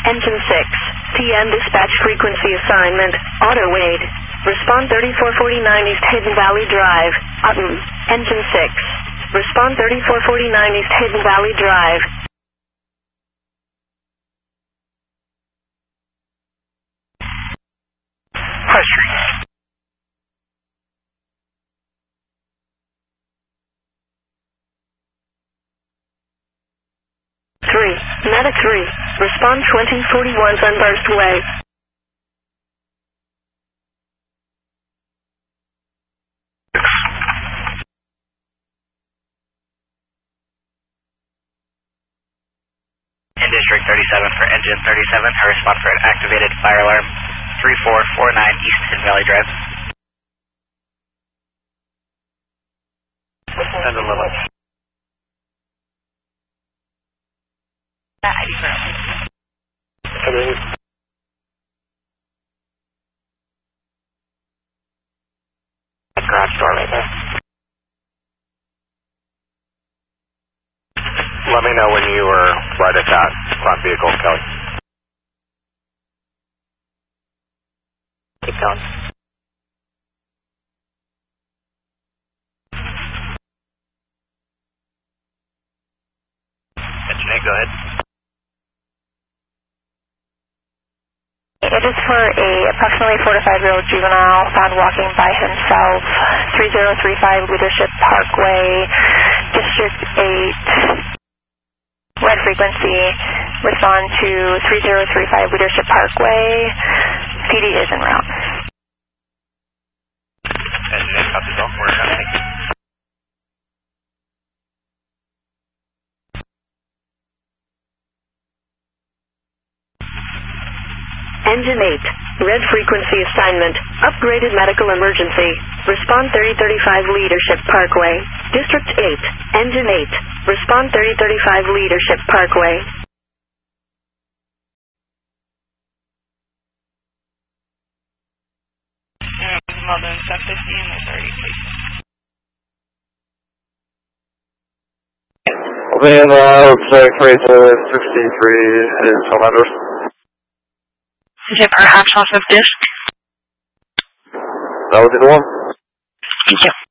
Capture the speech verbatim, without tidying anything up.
Engine six, P M dispatch frequency assignment, auto wait. Respond thirty-four forty-nine East Hayden Valley Drive, Upton. Engine six, respond thirty-four forty-nine East Hayden Valley Drive. High Street. three, Medic three, respond twenty forty-one Sunburst Way. In District thirty-seven for Engine thirty-seven, I respond for an activated fire alarm, three four four nine East Hayden Valley Drive. ten eleven. Garage door right there. Let me know when you are right at that front vehicle, Kelly. Keep going. Engine eight, go ahead. It is for a approximately four to five year old juvenile found walking by himself, three zero three five Leadership Parkway, District eight, red frequency, respond to three zero three five Leadership Parkway, P D is en route. Engine eight, copy well, we're running. Engine eight, red frequency assignment, upgraded medical emergency. Respond thirty thirty-five Leadership Parkway. District eight, Engine eight, respond thirty thirty-five Leadership Parkway. Mother in seven fifty and there's already cases. Then I would say freight to sixty-three is one hundred. Zip our hatch off of disc. That was the one. Thank you.